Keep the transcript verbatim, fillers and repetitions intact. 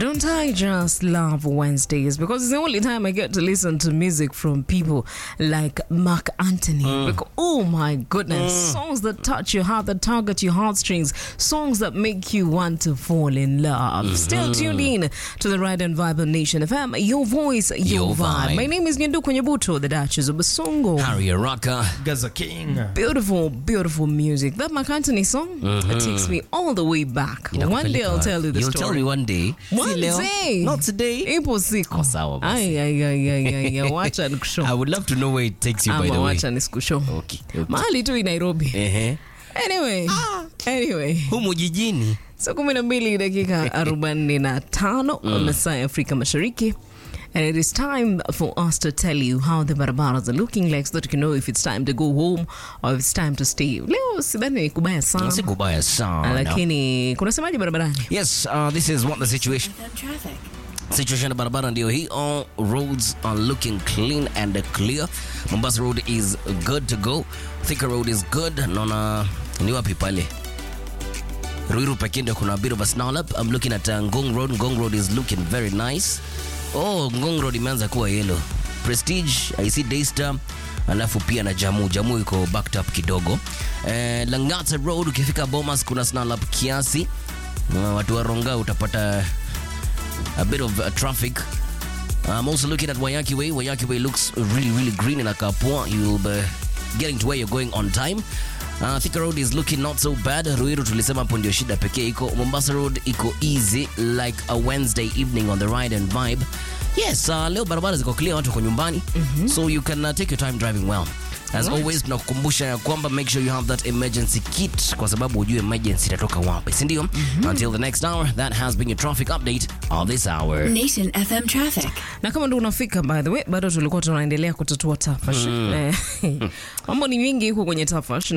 Don't I just love Wednesdays? Because it's the only time I get to listen to music from people like Mark Anthony. Mm. Because, oh my goodness, mm. songs that touch your heart, that target your heartstrings, songs that make you want to fall in love. Mm-hmm. Still tuned in to the Ride and Vibe on Nation F M. Your voice, your, your vibe. vibe. My name is Nyenduko Nyabuto, the Duchess of Basongo. Harry Araka. Gaza King. Beautiful, beautiful music. That Mark Anthony song, mm-hmm. it takes me all the way back. One day I'll tell you the You'll story. You'll tell me one day. One day. Not today. Ipo siku. Oh, sawa basi. Ay, ay, ay, ay, ay, ay. Wacha nikushow. I would love to know where it takes you, by the way. Wacha niskushow. Okay, okay. Mahali tu in Nairobi. Ehe. Anyway. Ah. Anyway. Humu jijini. So kumi na mbili dakika arobaini na tano masaa ya Afrika Mashariki. And it is time for us to tell you how the barabaras are looking like so that you can know if it's time to go home or if it's time to stay. Leo sidhani kubaya sana. Si kubaya sana. Lakini kuna semaji barabarani? Yes, uh, this is what the situation. Traffic. Situation ya barabara ndio hii. All roads are looking clean and clear. Mombasa Road is good to go. Thika Road is good. Naona ni wapi pale? Ruiru pekee ndio kuna a bit of a snarl up. I'm looking at uh, Ngong Road. Ngong Road is looking very nice. Oh, Ngong Road imeanza kuwa yellow. Prestige, I see Daystar, alafu pia na Jamu. Jamu iko backed up kidogo. Eh, Langata Road ukifika Bomas kuna snarl up kiasi. Uh, watu wa Ronga utapata a bit of uh, traffic. I'm also looking at Wayaki Way. Wayaki Way looks really, really green in Akapua. You'll be getting to where you're going on time. Uh, Thika Road is looking not so bad. Ruiru tulisema hapo ndio shida pekee iko. Mombasa Road iko easy like a Wednesday evening on the Ride and Vibe. Yes, uh, leo barabara ziko clear, watu kwa nyumbani. Mm-hmm. So you can uh, take your time driving well. As right. always, tunakukumbusha ya kwamba make sure you have that emergency kit kwa sababu ujue emergency itatoka wapi, si ndio? Mm-hmm. Until the next hour, that has been your traffic update of this hour. Nation F M traffic. Na kama ndio unafika, by the way, bado tulikuwa tunaendelea kutatua tafash. Mm. Mambo ni mingi huko kwenye tafash.